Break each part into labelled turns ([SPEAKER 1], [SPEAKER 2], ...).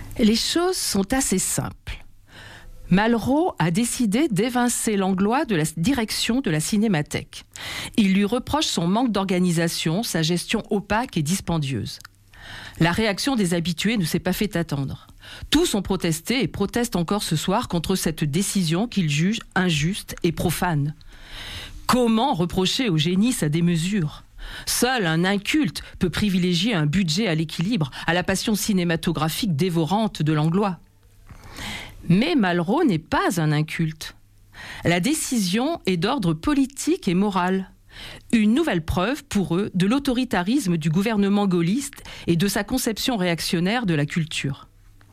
[SPEAKER 1] Les choses sont assez simples. Malraux a décidé d'évincer Langlois de la direction de la Cinémathèque. Il lui reproche son manque d'organisation, sa gestion opaque et dispendieuse. La réaction des habitués ne s'est pas fait attendre. Tous ont protesté et protestent encore ce soir contre cette décision qu'ils jugent injuste et profane. Comment reprocher au génie sa démesure ? Seul un inculte peut privilégier un budget à l'équilibre, à la passion cinématographique dévorante de Langlois. Mais Malraux n'est pas un inculte. La décision est d'ordre politique et moral. Une nouvelle preuve pour eux de l'autoritarisme du gouvernement gaulliste et de sa conception réactionnaire de la culture.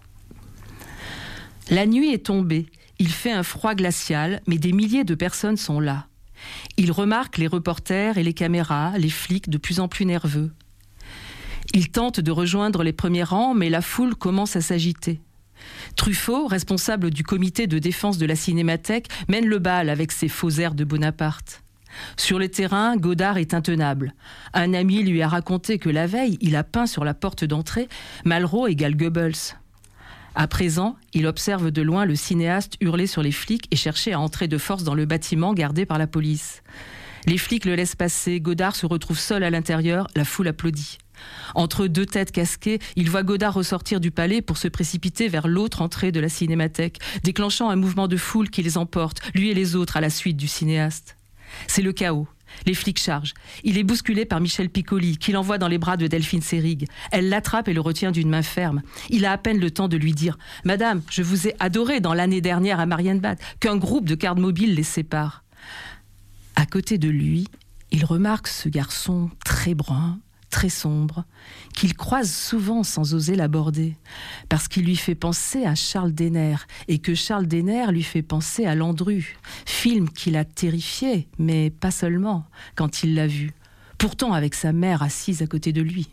[SPEAKER 1] La nuit est tombée, il fait un froid glacial, mais des milliers de personnes sont là. Il remarque les reporters et les caméras, les flics de plus en plus nerveux. Il tente de rejoindre les premiers rangs, mais la foule commence à s'agiter. Truffaut, responsable du comité de défense de la Cinémathèque, mène le bal avec ses faux airs de Bonaparte. Sur le terrain, Godard est intenable. Un ami lui a raconté que la veille, il a peint sur la porte d'entrée « Malraux égale Goebbels ». À présent, il observe de loin le cinéaste hurler sur les flics et chercher à entrer de force dans le bâtiment gardé par la police. Les flics le laissent passer, Godard se retrouve seul à l'intérieur, la foule applaudit. Entre deux têtes casquées, il voit Godard ressortir du palais pour se précipiter vers l'autre entrée de la Cinémathèque, déclenchant un mouvement de foule qui les emporte, lui et les autres, à la suite du cinéaste. C'est le chaos. Les flics chargent. Il est bousculé par Michel Piccoli, qui l'envoie dans les bras de Delphine Seyrig. Elle l'attrape et le retient d'une main ferme. Il a à peine le temps de lui dire « Madame, je vous ai adoré dans l'année dernière à Marienbad », qu'un groupe de gardes mobiles les sépare. À côté de lui, il remarque ce garçon très brun, très sombre, qu'il croise souvent sans oser l'aborder, parce qu'il lui fait penser à Charles Denner, et que Charles Denner lui fait penser à Landru, film qui l'a terrifié, mais pas seulement, quand il l'a vu, pourtant avec sa mère assise à côté de lui.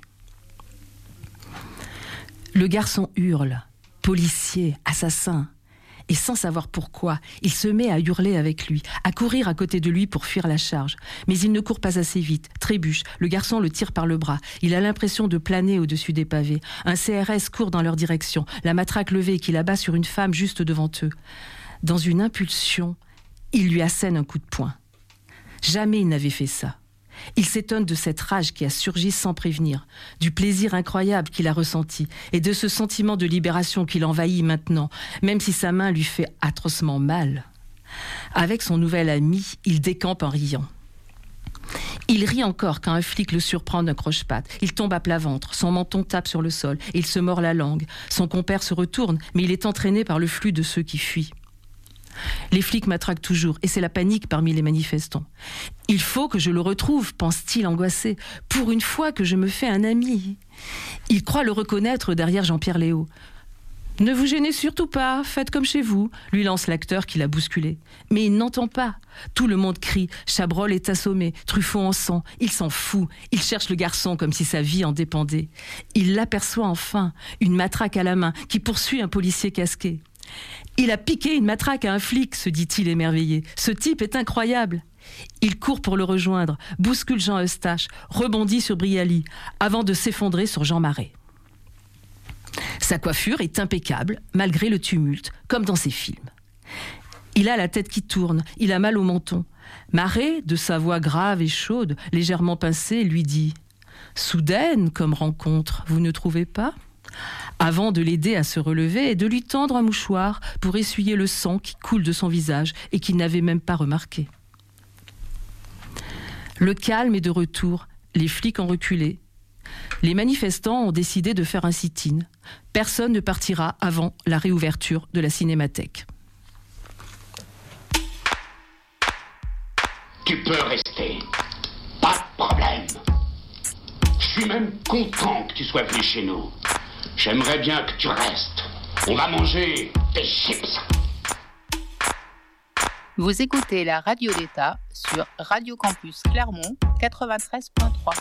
[SPEAKER 1] Le garçon hurle, policier, assassin, et sans savoir pourquoi, il se met à hurler avec lui, à courir à côté de lui pour fuir la charge. Mais il ne court pas assez vite, trébuche, le garçon le tire par le bras. Il a l'impression de planer au-dessus des pavés. Un CRS court dans leur direction, la matraque levée qu'il abat sur une femme juste devant eux. Dans une impulsion, il lui assène un coup de poing. Jamais il n'avait fait ça. Il s'étonne de cette rage qui a surgi sans prévenir, du plaisir incroyable qu'il a ressenti et de ce sentiment de libération qui l'envahit maintenant, même si sa main lui fait atrocement mal. Avec son nouvel ami, il décampe en riant. Il rit encore quand un flic le surprend d'un croche-patte. Il tombe à plat ventre, son menton tape sur le sol et il se mord la langue. Son compère se retourne, mais il est entraîné par le flux de ceux qui fuient. Les flics matraquent toujours et c'est la panique parmi les manifestants. « Il faut que je le retrouve », pense-t-il angoissé. « Pour une fois que je me fais un ami. » Il croit le reconnaître derrière Jean-Pierre Léaud. « Ne vous gênez surtout pas, faites comme chez vous », lui lance l'acteur qui l'a bousculé. Mais il n'entend pas. Tout le monde crie. Chabrol est assommé, Truffaut en sang. Il s'en fout. Il cherche le garçon comme si sa vie en dépendait. Il l'aperçoit enfin, une matraque à la main, qui poursuit un policier casqué. « Il a piqué une matraque à un flic », se dit-il émerveillé. « Ce type est incroyable !» Il court pour le rejoindre, bouscule Jean Eustache, rebondit sur Brialy, avant de s'effondrer sur Jean Marais. Sa coiffure est impeccable, malgré le tumulte, comme dans ses films. Il a la tête qui tourne, il a mal au menton. Marais, de sa voix grave et chaude, légèrement pincée, lui dit « Soudaine comme rencontre, vous ne trouvez pas ?» avant de l'aider à se relever et de lui tendre un mouchoir pour essuyer le sang qui coule de son visage et qu'il n'avait même pas remarqué. Le calme est de retour, les flics ont reculé. Les manifestants ont décidé de faire un sit-in. Personne ne partira avant la réouverture de la Cinémathèque.
[SPEAKER 2] Tu peux rester, pas de problème. Je suis même content que tu sois venu chez nous. J'aimerais bien que tu restes. On va manger des chips.
[SPEAKER 3] Vous écoutez la radio d'État sur Radio Campus Clermont 93.3.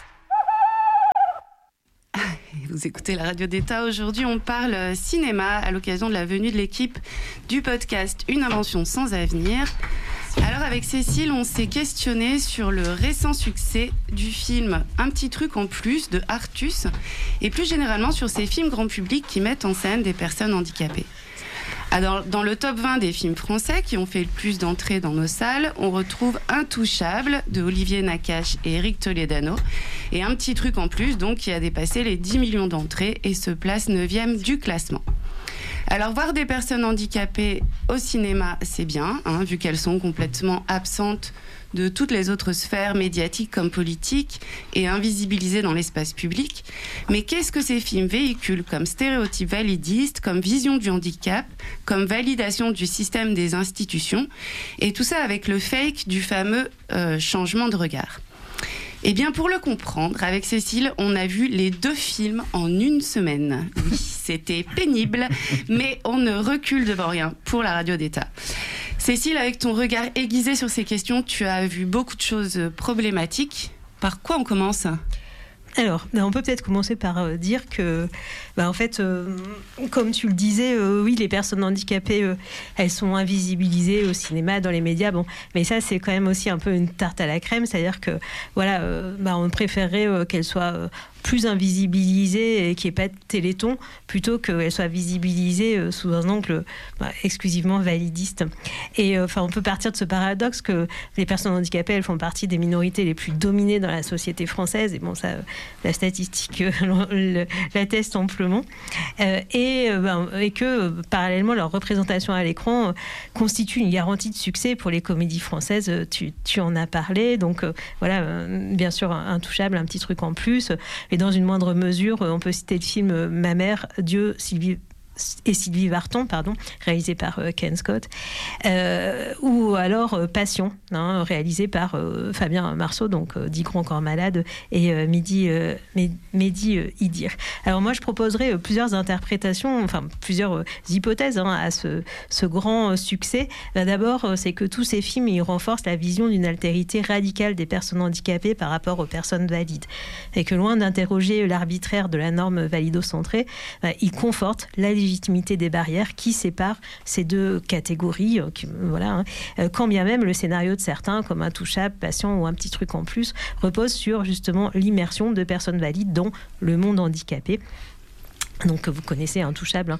[SPEAKER 4] Vous écoutez la radio d'État. Aujourd'hui, on parle cinéma à l'occasion de la venue de l'équipe du podcast Une invention sans avenir. Alors avec Cécile, on s'est questionné sur le récent succès du film Un petit truc en plus de Artus et plus généralement sur ces films grand public qui mettent en scène des personnes handicapées. Alors, dans le top 20 des films français qui ont fait le plus d'entrées dans nos salles, on retrouve Intouchable de Olivier Nakache et Éric Toledano et Un petit truc en plus donc qui a dépassé les 10 millions d'entrées et se place 9e du classement. Alors voir des personnes handicapées au cinéma, c'est bien, vu qu'elles sont complètement absentes de toutes les autres sphères médiatiques comme politiques et invisibilisées dans l'espace public. Mais qu'est-ce que ces films véhiculent comme stéréotypes validistes, comme vision du handicap, comme validation du système des institutions, et tout ça avec le fake du fameux changement de regard. Eh bien, pour le comprendre, avec Cécile, on a vu les 2 films en une semaine. Oui, c'était pénible, mais on ne recule devant rien pour la radio d'État. Cécile, avec ton regard aiguisé sur ces questions, tu as vu beaucoup de choses problématiques. Par quoi on commence ?
[SPEAKER 5] Alors, on peut peut-être commencer par dire que, en fait, comme tu le disais, oui, les personnes handicapées, elles sont invisibilisées au cinéma, dans les médias. Bon, mais ça, c'est quand même aussi un peu une tarte à la crème, c'est-à-dire que, voilà, on préférerait qu'elles soient plus invisibilisée et qu'il n'y ait pas de téléthon, plutôt qu'elle soit visibilisée sous un angle exclusivement validiste. Et on peut partir de ce paradoxe que les personnes handicapées, elles font partie des minorités les plus dominées dans la société française. Et bon, ça, la statistique l'atteste amplement. Et que, parallèlement, leur représentation à l'écran constitue une garantie de succès pour les comédies françaises. Tu en as parlé. Donc, voilà, bien sûr, Intouchable, un petit truc en plus. Et dans une moindre mesure, on peut citer le film Ma mère, Dieu, Sylvie Vartan, réalisé par Ken Scott, ou alors Passion, réalisé par Fabien Marceau, donc dit Grand Corps Malade, et Mehdi Idir. Alors moi, je proposerais plusieurs interprétations, plusieurs hypothèses à ce grand succès. D'abord, c'est que tous ces films, ils renforcent la vision d'une altérité radicale des personnes handicapées par rapport aux personnes valides, et que loin d'interroger l'arbitraire de la norme valido-centrée, ils confortent la légitimité des barrières qui séparent ces 2 catégories, quand bien même le scénario de certains, comme Intouchable, Patient ou Un petit truc en plus, repose sur justement l'immersion de personnes valides dans le monde handicapé. Donc vous connaissez Intouchable,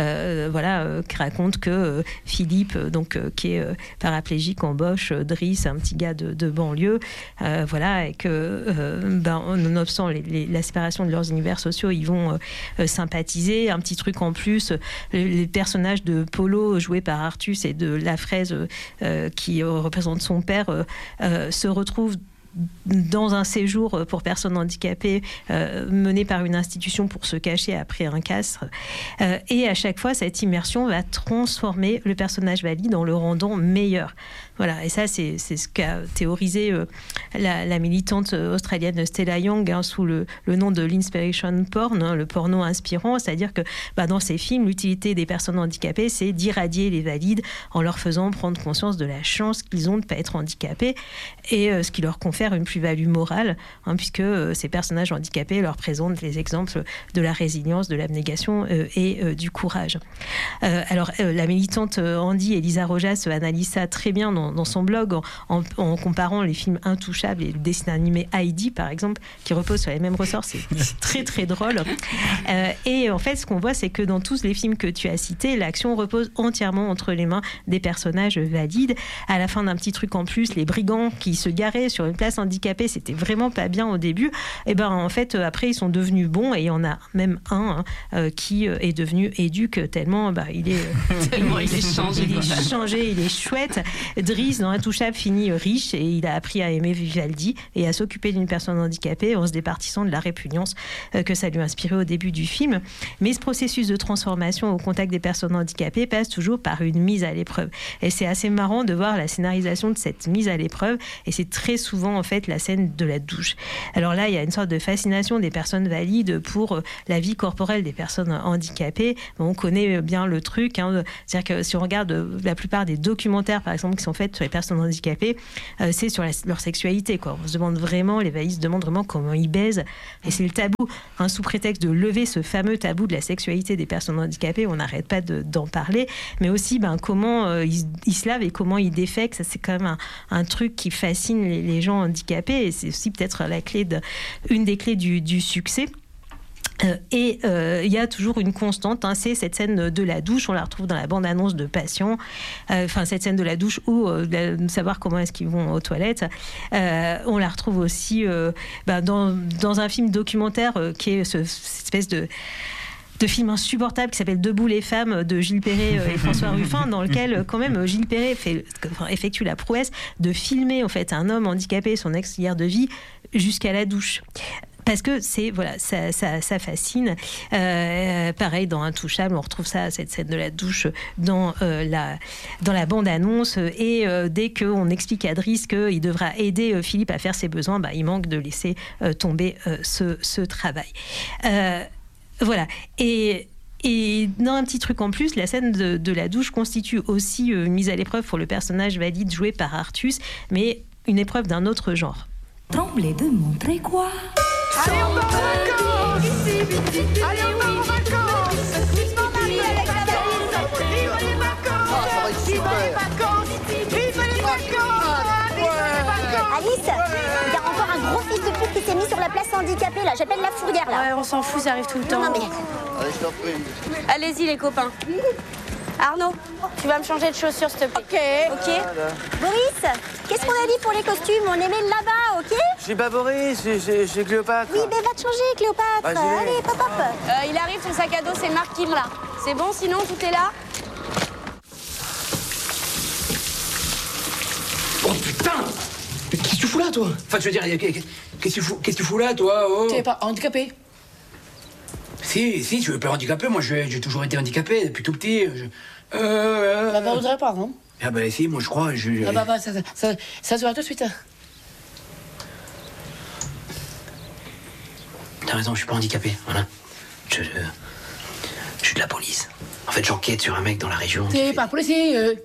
[SPEAKER 5] qui raconte que Philippe, qui est paraplégique, embauche Driss, un petit gars de banlieue, et que nonobstant la séparation de leurs univers sociaux, ils vont sympathiser. Un petit truc en plus, les personnages de Polo joués par Artus et de La Fraise qui représente son père se retrouvent dans un séjour pour personnes handicapées mené par une institution pour se cacher après un castre. Et à chaque fois, cette immersion va transformer le personnage valide en le rendant meilleur. Voilà, et ça, c'est ce qu'a théorisé la militante australienne Stella Young sous le nom de l'inspiration porn, le porno inspirant. C'est-à-dire que dans ces films, l'utilité des personnes handicapées, c'est d'irradier les valides en leur faisant prendre conscience de la chance qu'ils ont de ne pas être handicapés et ce qui leur confère une plus-value morale, puisque ces personnages handicapés leur présentent les exemples de la résilience, de l'abnégation et du courage. Alors, la militante Andy Elisa Rojas analyse ça très bien dans son blog en comparant les films Intouchables et le dessin animé Heidi, par exemple, qui repose sur les mêmes ressorts. C'est très, très drôle. Et en fait, ce qu'on voit, c'est que dans tous les films que tu as cités, l'action repose entièrement entre les mains des personnages valides. À la fin d'Un petit truc en plus, les brigands qui se garaient sur une place handicapée, c'était vraiment pas bien au début. Et en fait, après, ils sont devenus bons, et il y en a même un qui est devenu éduque tellement il est changé, il est chouette. Driss, dans Intouchable, finit riche, et il a appris à aimer Vivaldi et à s'occuper d'une personne handicapée en se départissant de la répugnance que ça lui inspirait au début du film. Mais ce processus de transformation au contact des personnes handicapées passe toujours par une mise à l'épreuve. Et c'est assez marrant de voir la scénarisation de cette mise à l'épreuve, et c'est très souvent fait la scène de la douche. Alors là, il y a une sorte de fascination des personnes valides pour la vie corporelle des personnes handicapées. On connaît bien le truc, hein. C'est-à-dire que si on regarde la plupart des documentaires, par exemple, qui sont faits sur les personnes handicapées, c'est sur leur sexualité, quoi. On se demande vraiment, les valides se demandent vraiment comment ils baisent, et c'est le tabou, hein, sous prétexte de lever ce fameux tabou de la sexualité des personnes handicapées, on n'arrête pas d'en parler, mais aussi comment ils se lavent et comment ils défèquent. Ça, c'est quand même un truc qui fascine les gens handicapés, et c'est aussi peut-être une des clés du succès. Et il y a toujours une constante, hein, c'est cette scène de la douche. On la retrouve dans la bande-annonce de Patient. Cette scène de la douche ou de savoir comment est-ce qu'ils vont aux toilettes. On la retrouve aussi dans un film documentaire qui est cette espèce de film insupportable qui s'appelle Debout les femmes de Gilles Perret et François Ruffin, dans lequel quand même Gilles Perret effectue la prouesse de filmer en fait un homme handicapé, son auxiliaire de vie, jusqu'à la douche. Parce que ça fascine. Pareil, dans Intouchable, on retrouve cette scène de la douche dans la bande-annonce. Et dès qu'on explique à Driss qu'il devra aider Philippe à faire ses besoins, il manque de laisser tomber ce travail. Voilà. Et dans un petit truc en plus, la scène de la douche constitue aussi une mise à l'épreuve pour le personnage valide joué par Artus, mais une épreuve d'un autre genre.
[SPEAKER 6] Tremblez de montrer quoi?
[SPEAKER 7] Allez, on part en vacances! Allez, on part en vacances! Vivement Marie avec la valise! Vive les vacances! Vive les vacances! Vive les vacances!
[SPEAKER 8] Alice, il y a encore un gros fils de pute qui s'est mis sur la place handicapée, là. J'appelle la fourrière, là.
[SPEAKER 9] Ouais, on s'en fout, ça arrive tout le temps.
[SPEAKER 8] Non, mais...
[SPEAKER 9] Allez, je t'en prie. Allez-y, les copains. Arnaud, tu vas me changer de chaussures, s'il te plaît. Ok.
[SPEAKER 8] Voilà. Boris, qu'est-ce qu'on a dit pour les costumes? On aimait là-bas, ok?
[SPEAKER 10] J'ai pas Boris, j'ai Cléopâtre.
[SPEAKER 8] Oui, mais va te changer, Cléopâtre. Allez, pop, pop.
[SPEAKER 9] Il arrive, son sac à dos, c'est Marc Kim, là. C'est bon, sinon, tout est là?
[SPEAKER 11] Oh putain! Mais qu'est-ce que tu fous là, toi? Enfin, je veux dire, qu'est-ce que tu fous là, toi? Oh.
[SPEAKER 12] T'es pas handicapé?
[SPEAKER 11] Si, je veux pas handicapé. Moi, j'ai toujours été handicapé depuis tout petit.
[SPEAKER 12] Bah, voudrait pas, non?
[SPEAKER 11] Ah bah si, moi je crois.
[SPEAKER 12] Ça se voit tout de suite.
[SPEAKER 11] T'as raison, je suis pas handicapé, voilà. Je suis de la police. En fait, j'enquête sur un mec dans la région.
[SPEAKER 12] T'es pas policier.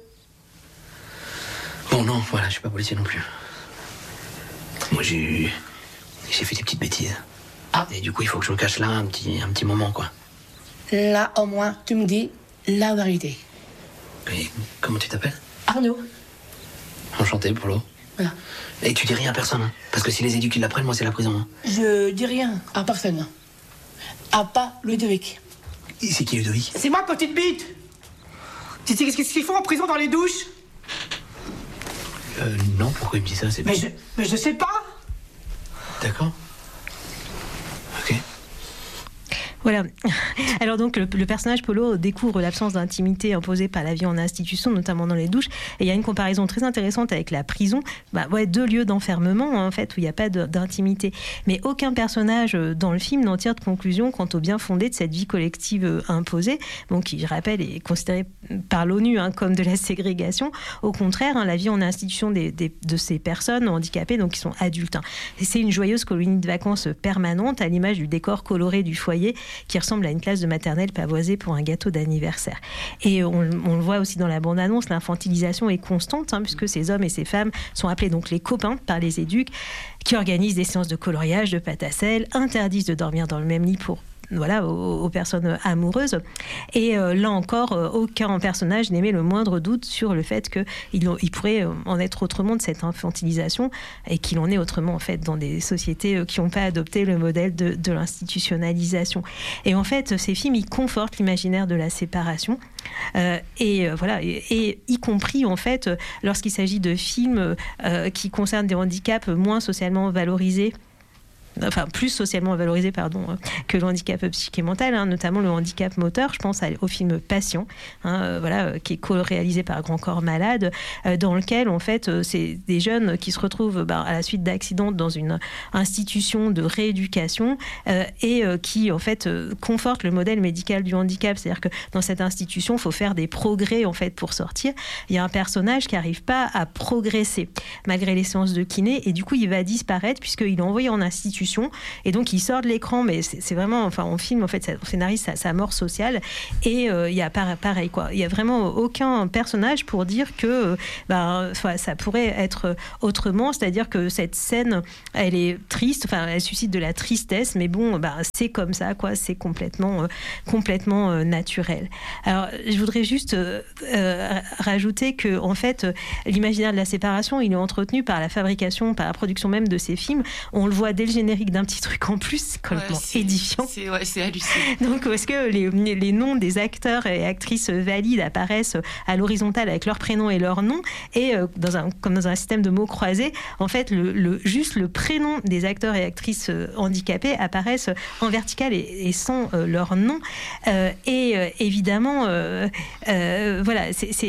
[SPEAKER 11] Bon, non, voilà, je suis pas policier non plus. Moi, j'ai fait des petites bêtises.
[SPEAKER 12] Ah.
[SPEAKER 11] Et du coup, il faut que je me cache là un petit moment, quoi.
[SPEAKER 12] Là, au moins, tu me dis la vérité.
[SPEAKER 11] Et comment tu t'appelles?
[SPEAKER 12] Arnaud.
[SPEAKER 11] Enchanté, Polo.
[SPEAKER 12] Voilà.
[SPEAKER 11] Et tu dis rien à personne, hein, parce que si les éduques ils l'apprennent, moi c'est la prison. Hein.
[SPEAKER 12] Je dis rien à personne. À pas Ludovic.
[SPEAKER 11] Et c'est qui Ludovic?
[SPEAKER 12] C'est moi, petite bite. Tu sais qu'est-ce qu'ils font en prison dans les douches?
[SPEAKER 11] Non, pourquoi il me dit ça?
[SPEAKER 12] Mais je sais pas.
[SPEAKER 11] D'accord. Ok.
[SPEAKER 5] Voilà. Alors donc le personnage Polo découvre l'absence d'intimité imposée par la vie en institution, notamment dans les douches. Et il y a une comparaison très intéressante avec la prison. Deux lieux d'enfermement en fait où il n'y a pas d'intimité. Mais aucun personnage dans le film n'en tire de conclusion quant au bien fondé de cette vie collective imposée, qui, je rappelle, est considérée par l'ONU comme de la ségrégation. Au contraire, la vie en institution de ces personnes handicapées, donc qui sont adultes. Et c'est une joyeuse colonie de vacances permanente à l'image du décor coloré du foyer, qui ressemble à une classe de maternelle pavoisée pour un gâteau d'anniversaire. Et on le voit aussi dans la bande-annonce, l'infantilisation est constante, puisque ces hommes et ces femmes sont appelés donc les copains par les éduques, qui organisent des séances de coloriage, de pâte à sel, interdisent de dormir dans le même lit aux personnes amoureuses. Et là encore, aucun personnage n'émet le moindre doute sur le fait qu'il pourrait en être autrement de cette infantilisation et qu'il en est autrement en fait dans des sociétés qui n'ont pas adopté le modèle de l'institutionnalisation. Et en fait, ces films, ils confortent l'imaginaire de la séparation. Et y compris en fait lorsqu'il s'agit de films qui concernent des handicaps moins socialement valorisés enfin plus socialement valorisé que le handicap psychique et mental, notamment le handicap moteur. Je pense au film Patient, qui est co-réalisé par Grand Corps Malade, dans lequel en fait c'est des jeunes qui se retrouvent à la suite d'accidents dans une institution de rééducation et qui en fait confortent le modèle médical du handicap. C'est-à-dire que dans cette institution, il faut faire des progrès en fait pour sortir. Il y a un personnage qui n'arrive pas à progresser malgré les séances de kiné et du coup il va disparaître puisqu'il est envoyé en institution et donc il sort de l'écran, mais c'est vraiment, enfin on filme en fait, on scénarise sa mort sociale et il y a pareil quoi, il y a vraiment aucun personnage pour dire que ça pourrait être autrement, c'est-à-dire que cette scène elle est triste, enfin elle suscite de la tristesse, mais bon c'est comme ça quoi, c'est complètement naturel. Alors je voudrais juste rajouter que en fait l'imaginaire de la séparation il est entretenu par la fabrication, par la production même de ces films. On le voit dès le générique d'un petit truc en plus, c'est complètement édifiant.
[SPEAKER 4] C'est hallucinant.
[SPEAKER 5] Donc, est-ce que les noms des acteurs et actrices valides apparaissent à l'horizontale avec leur prénom et leur nom, et comme dans un système de mots croisés, en fait, juste le prénom des acteurs et actrices handicapés apparaissent en vertical et sans leur nom. Et évidemment, voilà,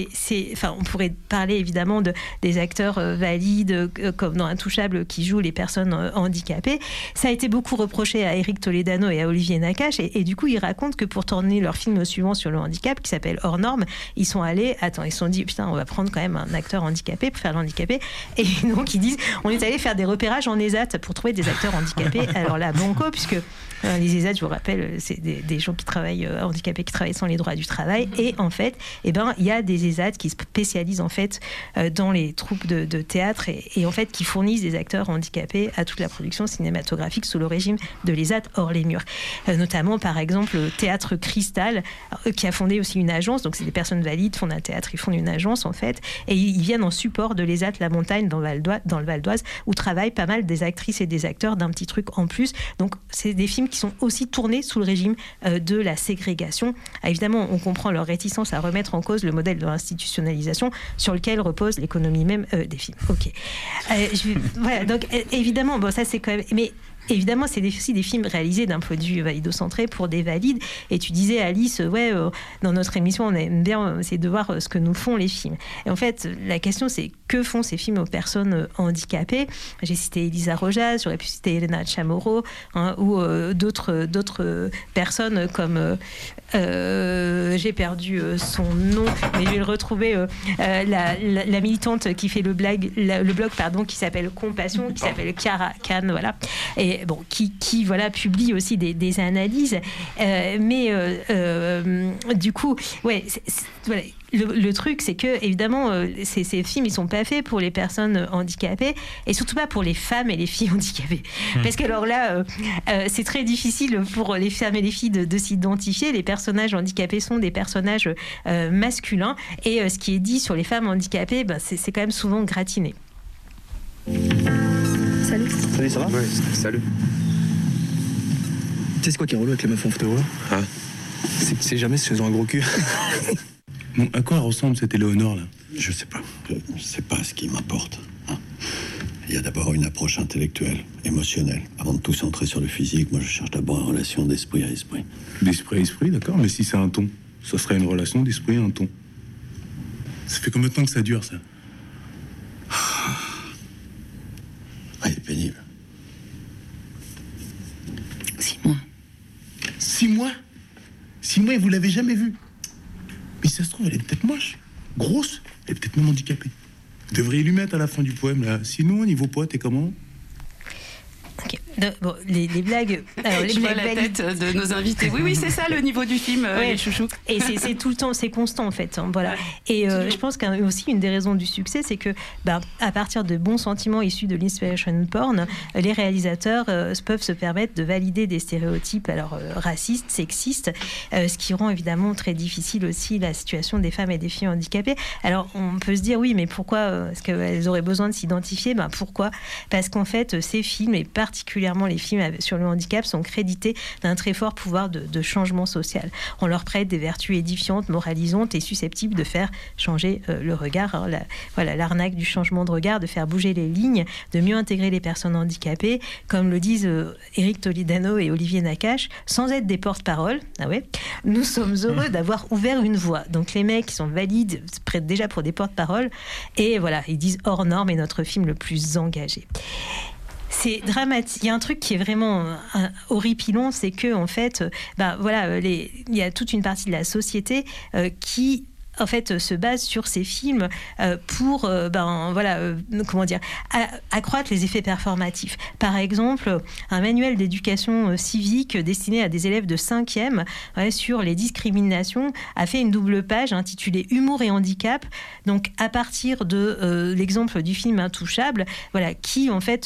[SPEAKER 5] on pourrait parler évidemment des acteurs valides, comme dans Intouchables, qui jouent les personnes handicapées. Ça a été beaucoup reproché à Eric Toledano et à Olivier Nakache, et du coup ils racontent que pour tourner leur film suivant sur le handicap qui s'appelle Hors Norme, ils se sont dit putain, on va prendre quand même un acteur handicapé pour faire l'handicapé, et donc ils disent on est allé faire des repérages en ESAT pour trouver des acteurs handicapés. Alors là banco, puisque les ESAT, je vous rappelle, c'est des gens qui travaillent handicapés, qui travaillent sans les droits du travail, et en fait il y a des ESAT qui se spécialisent en fait dans les troupes de théâtre et en fait qui fournissent des acteurs handicapés à toute la production cinématographique sous le régime de l'ESAT hors les murs. Notamment par exemple le Théâtre Cristal, qui a fondé aussi une agence, donc c'est des personnes valides, fondent un théâtre, ils fondent une agence en fait, et ils viennent en support de l'ESAT La Montagne dans le Val d'Oise, où travaillent pas mal des actrices et des acteurs d'un petit truc en plus. Donc c'est des films qui sont aussi tournés sous le régime de la ségrégation. Évidemment, on comprend leur réticence à remettre en cause le modèle de l'institutionnalisation sur lequel repose l'économie même des films. Ok. Voilà, donc évidemment, ça c'est quand même... Mais évidemment, c'est aussi des films réalisés d'un point de vue validocentré pour des valides. Et tu disais, Alice, dans notre émission, on aime bien essayer de voir ce que nous font les films. Et en fait, la question, c'est que font ces films aux personnes handicapées ? J'ai cité Elisa Rojas, j'aurais pu citer Elena Chamorro, ou d'autres personnes comme... j'ai perdu son nom, mais je vais le retrouver. La militante qui fait le blog qui s'appelle Compassion, qui s'appelle Chiara Khan, voilà. Et qui voilà publie aussi des analyses, mais du coup, ouais, voilà. Le truc, c'est que évidemment, ces films, ils sont pas faits pour les personnes handicapées, et surtout pas pour les femmes et les filles handicapées. Parce que alors là, c'est très difficile pour les femmes et les filles de s'identifier. Les personnages handicapés sont des personnages masculins, et ce qui est dit sur les femmes handicapées, c'est quand même souvent gratiné.
[SPEAKER 13] Salut.
[SPEAKER 14] Salut, ça va ?
[SPEAKER 13] Ouais, salut.
[SPEAKER 14] Tu sais c'est quoi qui est relou avec les meufs en fauteuil roulant ? C'est que c'est jamais si elles ont un gros cul.
[SPEAKER 13] Bon, à quoi elle ressemble cette Éléonore là ?
[SPEAKER 15] Je sais pas. C'est pas ce qui m'importe. Il y a d'abord une approche intellectuelle, émotionnelle. Avant de tout centrer sur le physique, moi je cherche d'abord une relation d'esprit à esprit.
[SPEAKER 13] D'esprit à esprit, d'accord, mais si c'est un ton, ça serait une relation d'esprit à un ton. Ça fait combien de temps que ça dure, ça ?
[SPEAKER 15] Il est pénible.
[SPEAKER 12] 6 mois.
[SPEAKER 13] 6 mois ? 6 mois et vous l'avez jamais vue ? Mais si ça se trouve, elle est peut-être moche, grosse, elle est peut-être même handicapée. Vous devriez lui mettre à la fin du poème, là. Sinon, au niveau poids, t'es comment ?
[SPEAKER 5] Okay. Les blagues. Alors,
[SPEAKER 4] je vois la tête de nos invités. Oui, c'est ça le niveau du film, les chouchous.
[SPEAKER 5] Et c'est tout le temps, c'est constant en fait. Voilà. Et je pense qu'aussi une des raisons du succès, c'est que à partir de bons sentiments issus de l'inspiration porn, les réalisateurs peuvent se permettre de valider des stéréotypes racistes, sexistes, ce qui rend évidemment très difficile aussi la situation des femmes et des filles handicapées. Alors on peut se dire oui, mais pourquoi est-ce qu'elles auraient besoin de s'identifier ? Pourquoi ? Parce qu'en fait ces films, et particulièrement particulièrement les films sur le handicap, sont crédités d'un très fort pouvoir de changement social. On leur prête des vertus édifiantes, moralisantes et susceptibles de faire changer le regard. Alors, l'arnaque du changement de regard, de faire bouger les lignes, de mieux intégrer les personnes handicapées, comme le disent Éric Toledano et Olivier Nakache, sans être des porte-parole. Ah ouais, nous sommes heureux d'avoir ouvert une voie. Donc les mecs qui sont valides se prêtent déjà pour des porte-parole et voilà, ils disent hors norme est notre film le plus engagé. C'est dramatique. Il y a un truc qui est vraiment horripilant, c'est que en fait, il y a toute une partie de la société qui en fait se base sur ces films pour accroître les effets performatifs. Par exemple, un manuel d'éducation civique destiné à des élèves de 5e sur les discriminations a fait une double page intitulée Humour et handicap. Donc à partir de l'exemple du film Intouchable, qui en fait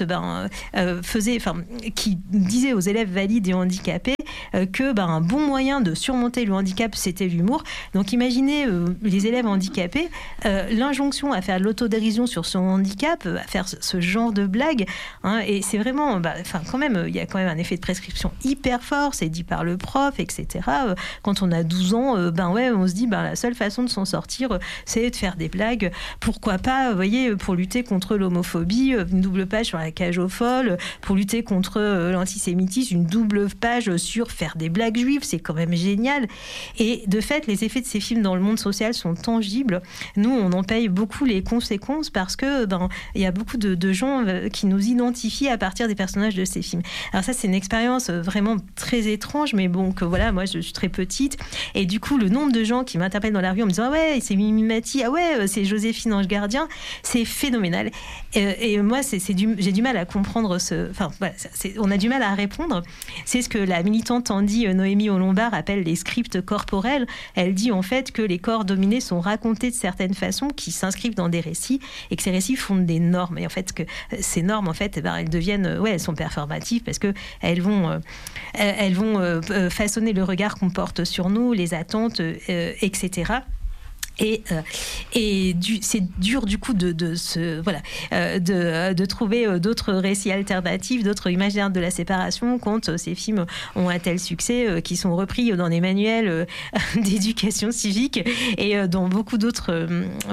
[SPEAKER 5] qui disait aux élèves valides et handicapés que un bon moyen de surmonter le handicap, c'était l'humour. Donc imaginez les élèves handicapés, l'injonction à faire de l'autodérision sur son handicap, à faire ce genre de blague, et c'est vraiment, quand même, il y a quand même un effet de prescription hyper fort, c'est dit par le prof, etc. Quand on a 12 ans, on se dit, la seule façon de s'en sortir, c'est de faire des blagues. Pourquoi pas, vous voyez, pour lutter contre l'homophobie, une double page sur la cage aux folles, pour lutter contre l'antisémitisme, une double page sur faire des blagues juives, c'est quand même génial. Et de fait, les effets de ces films dans le monde social sont tangibles. Nous, on en paye beaucoup les conséquences parce que il y a beaucoup de gens qui nous identifient à partir des personnages de ces films. Alors ça, c'est une expérience vraiment très étrange, mais bon, que voilà, moi, je suis très petite, et du coup, le nombre de gens qui m'interpellent dans la rue en me disant « Ah ouais, c'est Mimi Mati, ah ouais, c'est Joséphine Ange Gardien », c'est phénoménal. Et moi, j'ai du mal à comprendre on a du mal à répondre. C'est ce que la militante Noémie Au-Lombard appelle les scripts corporels. Elle dit en fait que les corps dominés sont racontés de certaines façons qui s'inscrivent dans des récits et que ces récits fondent des normes. Et en fait, que ces normes, en fait, elles deviennent, elles sont performatives parce que elles vont façonner le regard qu'on porte sur nous, les attentes, etc. Et c'est dur du coup de trouver d'autres récits alternatifs, d'autres imaginaires de la séparation quand ces films ont un tel succès qui sont repris dans des manuels d'éducation civique et dans beaucoup d'autres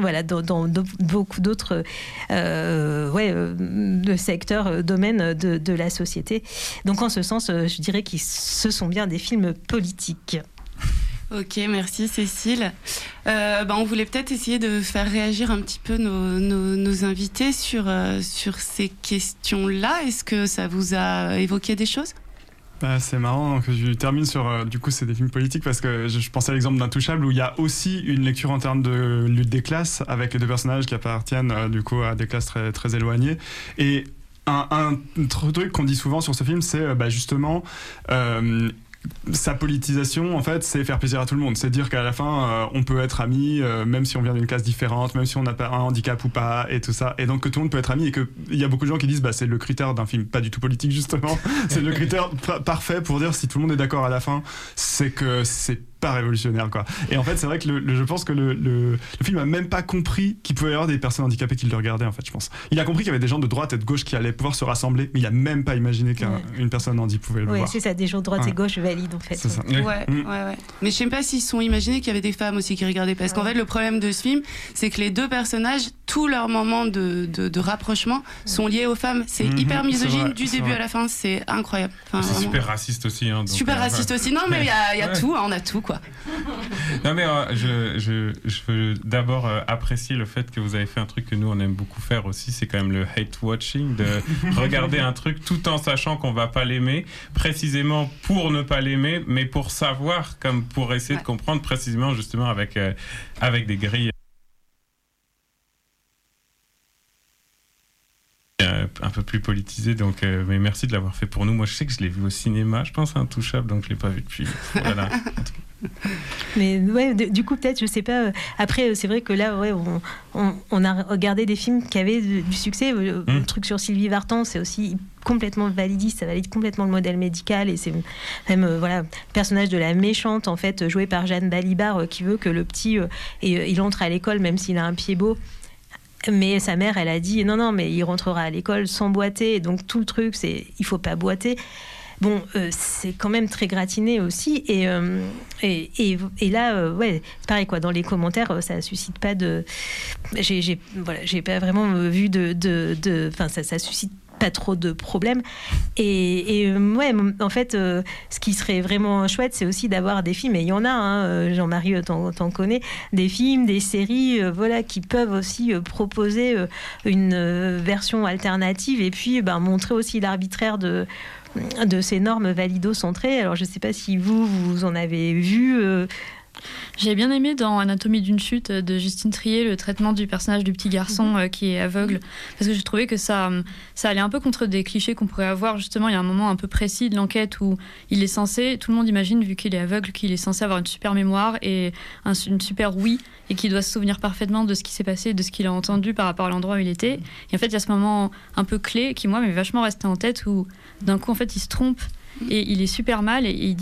[SPEAKER 5] secteurs, domaines de la société. Donc en ce sens, je dirais que ce sont bien des films politiques.
[SPEAKER 4] Ok, merci Cécile. On voulait peut-être essayer de faire réagir un petit peu nos invités sur ces questions-là. Est-ce que ça vous a évoqué des choses ?
[SPEAKER 16] C'est marrant que je termine sur du coup c'est des films politiques parce que je pensais à l'exemple d'Intouchable où il y a aussi une lecture en termes de lutte des classes avec les deux personnages qui appartiennent du coup à des classes très, très éloignées. Et un truc qu'on dit souvent sur ce film, c'est justement sa politisation, en fait, c'est faire plaisir à tout le monde. C'est dire qu'à la fin, on peut être amis, même si on vient d'une classe différente, même si on n'a pas un handicap ou pas, et tout ça. Et donc que tout le monde peut être ami, et qu'il y a beaucoup de gens qui disent c'est le critère d'un film pas du tout politique, justement. C'est le critère parfait pour dire si tout le monde est d'accord à la fin, c'est que c'est pas révolutionnaire, quoi. Et en fait, c'est vrai que je pense que le film a même pas compris qu'il pouvait y avoir des personnes handicapées qui le regardaient, en fait, je pense. Il a compris qu'il y avait des gens de droite et de gauche qui allaient pouvoir se rassembler, mais il a même pas imaginé qu'une personne handicapée pouvait le voir.
[SPEAKER 5] Oui, c'est ça, des gens de droite et gauche valides, en fait.
[SPEAKER 16] C'est ça.
[SPEAKER 4] Ouais. Mais je sais pas s'ils se sont imaginés qu'il y avait des femmes aussi qui regardaient, parce qu'en fait, le problème de ce film, c'est que les deux personnages, tous leurs moments de rapprochement sont liés aux femmes. C'est hyper misogyne du début à la fin, c'est incroyable.
[SPEAKER 17] C'est super raciste aussi.
[SPEAKER 4] Super raciste aussi. Non, mais il y a tout, on a tout, quoi.
[SPEAKER 17] Non, mais je veux d'abord apprécier le fait que vous avez fait un truc que nous on aime beaucoup faire aussi, c'est quand même le hate watching, de regarder un truc tout en sachant qu'on va pas l'aimer, précisément pour ne pas l'aimer, mais pour savoir, comme pour essayer de comprendre précisément justement avec des grilles un peu plus politisé, donc mais merci de l'avoir fait pour nous. Moi je sais que je l'ai vu au cinéma, je pense à Intouchable, donc je l'ai pas vu depuis. Voilà.
[SPEAKER 5] Mais ouais, du coup peut-être, je sais pas, après c'est vrai que là on a regardé des films qui avaient du succès. Le truc sur Sylvie Vartan, c'est aussi complètement validiste, ça valide complètement le modèle médical, et c'est même le personnage de la méchante, en fait, joué par Jeanne Balibar, qui veut que le petit il entre à l'école même s'il a un pied beau. Mais sa mère, elle a dit non, mais il rentrera à l'école sans boiter. Donc tout le truc, c'est il faut pas boiter. Bon, c'est quand même très gratiné aussi. Et là, ouais, c'est pareil, quoi. Dans les commentaires, ça suscite pas de. J'ai pas vraiment vu enfin, ça suscite pas trop de problèmes. Et ouais, en fait, ce qui serait vraiment chouette, c'est aussi d'avoir des films, et il y en a, hein, Jean-Marie, t'en connais, des films, des séries, voilà, qui peuvent aussi proposer une version alternative, et puis montrer aussi l'arbitraire de ces normes valido-centrées. Alors, je sais pas si vous en avez vu.
[SPEAKER 18] J'ai bien aimé dans Anatomie d'une chute de Justine Triet le traitement du personnage du petit garçon qui est aveugle, parce que j'ai trouvé que ça allait un peu contre des clichés qu'on pourrait avoir. Justement, il y a un moment un peu précis de l'enquête où il est censé, tout le monde imagine, vu qu'il est aveugle, qu'il est censé avoir une super mémoire et une super ouïe, et qu'il doit se souvenir parfaitement de ce qui s'est passé, de ce qu'il a entendu par rapport à l'endroit où il était. Et en fait, il y a ce moment un peu clé qui, moi, m'est vachement resté en tête, où d'un coup, en fait, il se trompe et il est super mal, et il